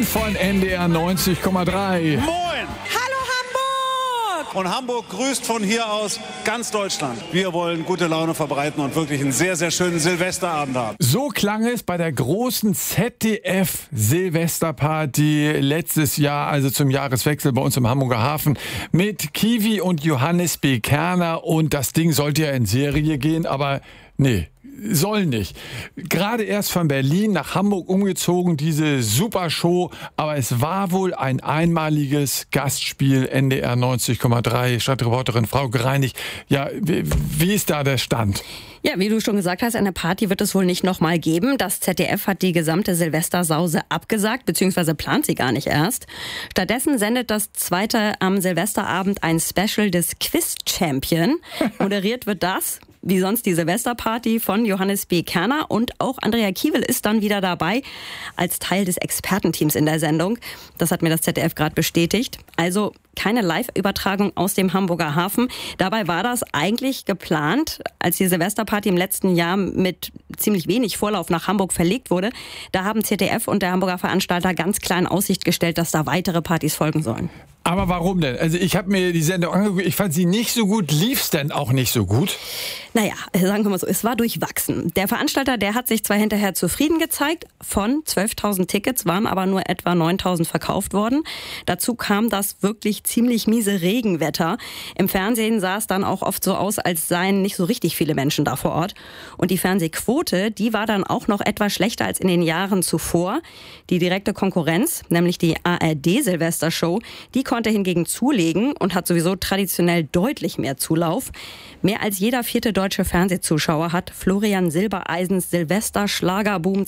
von NDR 90,3. Moin! Hallo Hamburg! Und Hamburg grüßt von hier aus ganz Deutschland. Wir wollen gute Laune verbreiten und wirklich einen sehr, sehr schönen Silvesterabend haben. So klang es bei der großen ZDF-Silvesterparty letztes Jahr, also zum Jahreswechsel bei uns im Hamburger Hafen, mit Kiwi und Johannes B. Kerner. Und das Ding sollte ja in Serie gehen, aber nee. Soll nicht. Gerade erst von Berlin nach Hamburg umgezogen, diese Supershow. Aber es war wohl ein einmaliges Gastspiel. NDR 90,3, Stadtreporterin Frauke Reinig. Ja, wie ist da der Stand? Ja, wie du schon gesagt hast, eine Party wird es wohl nicht nochmal geben. Das ZDF hat die gesamte Silvestersause abgesagt, beziehungsweise plant sie gar nicht erst. Stattdessen sendet das zweite am Silvesterabend ein Special des Quiz Champion. Moderiert wird das, wie sonst, die Silvesterparty von Johannes B. Kerner, und auch Andrea Kiewel ist dann wieder dabei als Teil des Expertenteams in der Sendung. Das hat mir das ZDF gerade bestätigt. Also keine Live-Übertragung aus dem Hamburger Hafen. Dabei war das eigentlich geplant, als die Silvesterparty im letzten Jahr mit ziemlich wenig Vorlauf nach Hamburg verlegt wurde. Da haben ZDF und der Hamburger Veranstalter ganz klar in Aussicht gestellt, dass da weitere Partys folgen sollen. Aber warum denn? Also ich habe mir die Sendung angeguckt, ich fand sie nicht so gut. Lief's denn auch nicht so gut? Naja, sagen wir mal so, es war durchwachsen. Der Veranstalter, der hat sich zwar hinterher zufrieden gezeigt, von 12.000 Tickets waren aber nur etwa 9.000 verkauft worden. Dazu kam das wirklich ziemlich miese Regenwetter. Im Fernsehen sah es dann auch oft so aus, als seien nicht so richtig viele Menschen da vor Ort. Und die Fernsehquote, die war dann auch noch etwas schlechter als in den Jahren zuvor. Die direkte Konkurrenz, nämlich die ARD-Silvestershow, die konnte hingegen zulegen und hat sowieso traditionell deutlich mehr Zulauf. Mehr als jeder vierte deutsche Fernsehzuschauer hat Florian Silbereisens Silvester-Schlagerboom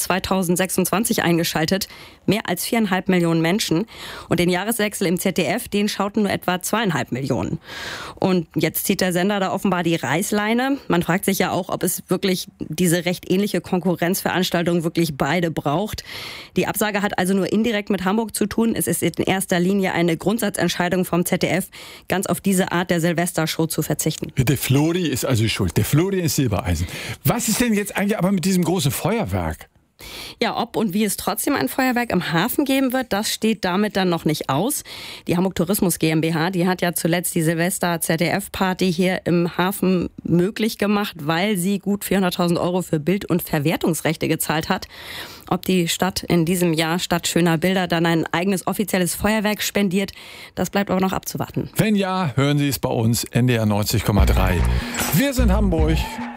2026 eingeschaltet. Mehr als 4,5 Millionen Menschen. Und den Jahreswechsel im ZDF, den schauten nur etwa 2,5 Millionen. Und jetzt zieht der Sender da offenbar die Reißleine. Man fragt sich ja auch, ob es wirklich diese recht ähnliche Konkurrenzveranstaltung wirklich beide braucht. Die Absage hat also nur indirekt mit Hamburg zu tun. Es ist in erster Linie eine Grundsatzentscheidung vom ZDF, ganz auf diese Art der Silvestershow zu verzichten. Der Flori ist also schuld. Der Flori ist Silbereisen. Was ist denn jetzt eigentlich aber mit diesem großen Feuerwerk? Ja, ob und wie es trotzdem ein Feuerwerk im Hafen geben wird, das steht damit dann noch nicht aus. Die Hamburg Tourismus GmbH, die hat ja zuletzt die Silvester-ZDF-Party hier im Hafen möglich gemacht, weil sie gut 400.000 € für Bild- und Verwertungsrechte gezahlt hat. Ob die Stadt in diesem Jahr statt schöner Bilder dann ein eigenes offizielles Feuerwerk spendiert, das bleibt aber noch abzuwarten. Wenn ja, hören Sie es bei uns, NDR 90,3. Wir sind Hamburg.